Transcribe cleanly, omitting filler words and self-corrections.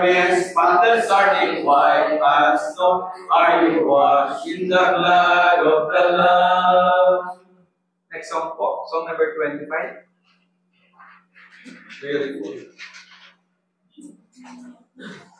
garments, spotless are they white as snow. Are you washed in the blood of the Lamb? Next song po, song number 25. Beautiful.